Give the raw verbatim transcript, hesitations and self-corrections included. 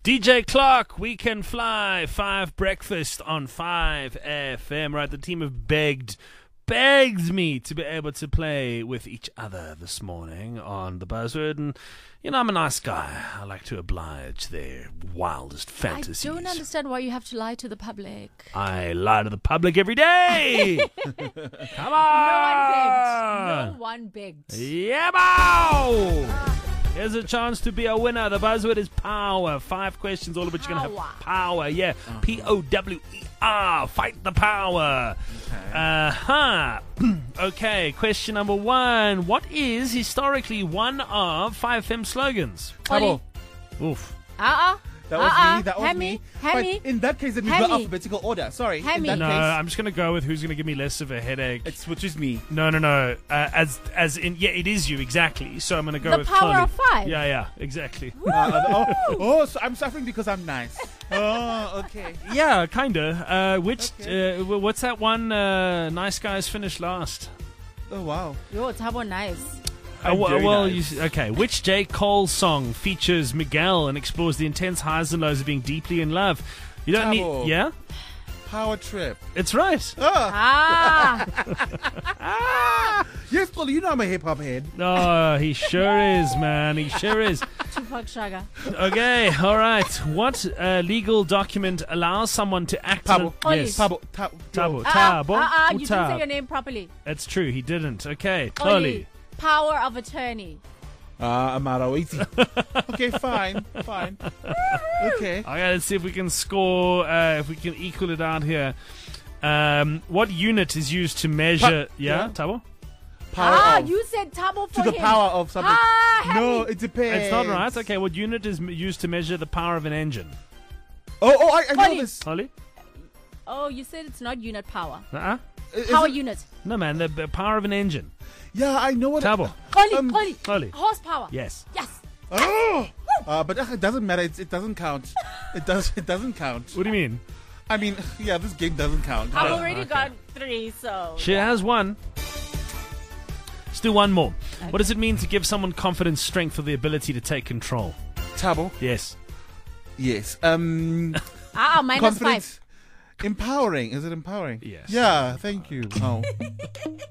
D J Clark, We Can Fly, five Breakfast on five F M. Right, the team have begged, begged me to be able to play with each other this morning on the Buzzword. And, you know, I'm a nice guy. I like to oblige their wildest fantasies. I don't understand why you have to lie to the public. I lie to the public every day. Come on. No one begged. Yeah, bow. Here's a chance to be a winner. The buzzword is power. Five questions, all of which you're going to have power. Yeah, uh-huh. P O W E R. Fight the power. Okay. Uh-huh. Okay, question number one. What is historically one of five F M slogans? Oli. Oof. Uh-uh. That was uh-uh. me. That was Hammy. me. Hammy. But in that case, then we Hammy. go alphabetical order. Sorry. Hammy. In that No, case, I'm just going to go with who's going to give me less of a headache. it's which is me. No, no, no. Uh, as as in, yeah, it is you, exactly. So I'm going to go The with power Chloe. of five. Yeah, yeah, exactly. Uh, oh, oh, so I'm suffering because I'm nice. Oh, okay. Yeah, kind of. Uh, which, Okay. uh, w- what's that one? Uh, nice guys finish last. Oh, wow. Yo, Tabo, nice. Uh, I'm w- very well, nice. you, s- okay. Which J. Cole song features Miguel and explores the intense highs and lows of being deeply in love? You don't Tabo. need. Yeah, Power trip. it's right. Ah. Ah. Yes, Paul, you know I'm a hip hop head. Oh, he sure is, man. He sure is. Tupac Shaga. Okay, all right. What uh, legal document allows someone to act? in Tabo. a- yes. Tabo. Ta- Tabo. Uh-uh. Tabo. Uh-uh. You didn't Uta. say your name properly. That's true. He didn't. Okay, Oli. Chloe. Power of attorney. Ah, Amaro, easy. Okay, fine, fine. Okay. Okay, let's see if we can score, uh, if we can equal it out here. Um, what unit is used to measure... Pa- yeah, yeah. Tabo? Power ah, of. you said Tabo for To the him. power of something. Ah, No, Hammy. it depends. It's not right. Okay, what unit is m- used to measure the power of an engine? Oh, oh, I, I know Oli. this. Holly? Oh, you said it's not unit power. Uh-uh. Is Power it- unit. No, man, the, the power of an engine. Yeah, I know what. Tabo. Oli, Um, Oli. Oli. Horsepower. Yes. Yes. Oh! Uh, but uh, it doesn't matter. It, it doesn't count. It does. It doesn't count. What do you mean? I mean, yeah, this game doesn't count. I've Oh, already okay. got three, so. She has one. Let's do one more. What does it mean to give someone confidence, strength, or the ability to take control? Tabo. Yes. Yes. Um. Ah, uh, minus confidence. five. Empowering. Is it empowering? Yes. Yeah. Thank you. Oh.